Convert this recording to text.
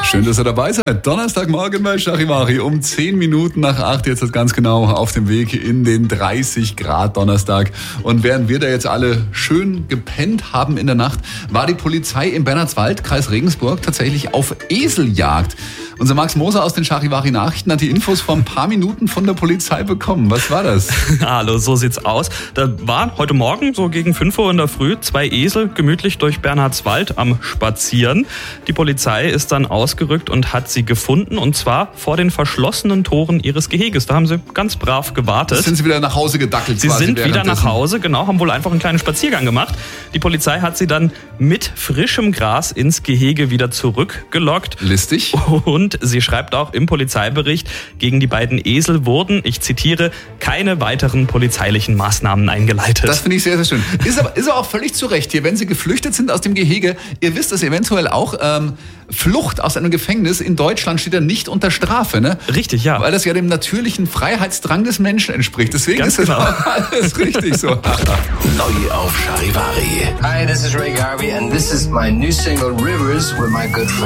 Schön, dass ihr dabei seid. Donnerstagmorgen bei Charivari um 10 Minuten nach 8. Jetzt ist ganz genau auf dem Weg in den 30 Grad Donnerstag. Und während wir da jetzt alle schön gepennt haben in der Nacht, war die Polizei im Bernhardswald, Kreis Regensburg, tatsächlich auf Eseljagd. Unser Max Moser aus den Charivari Nachrichten hat die Infos vor ein paar Minuten von der Polizei bekommen. Was war das? Hallo, so sieht's aus. Da waren heute Morgen so gegen 5 Uhr in der Früh 2 Esel gemütlich durch Bernhardswald am Spazieren. Die Polizei ist dann ausgerückt und hat sie gefunden, und zwar vor den verschlossenen Toren ihres Geheges. Da haben sie ganz brav gewartet. Sind sie wieder nach Hause gedackelt? Sie sind wieder nach Hause, genau, haben wohl einfach einen kleinen Spaziergang gemacht. Die Polizei hat sie dann mit frischem Gras ins Gehege wieder zurückgelockt. Listig. Und sie schreibt auch im Polizeibericht, gegen die beiden Esel wurden, ich zitiere, keine weiteren polizeilichen Maßnahmen eingeleitet. Das finde ich sehr, sehr schön. Ist aber auch völlig zu Recht hier, wenn sie geflüchtet sind aus dem Gehege. Ihr wisst das eventuell auch, Flucht aus einem Gefängnis in Deutschland steht ja nicht unter Strafe, ne? Richtig, ja. Weil das ja dem natürlichen Freiheitsdrang des Menschen entspricht. Deswegen ist das auch alles richtig so. Neu auf Charivari. Hi, this is Ray Garvey and this is my new single Rivers with my good friend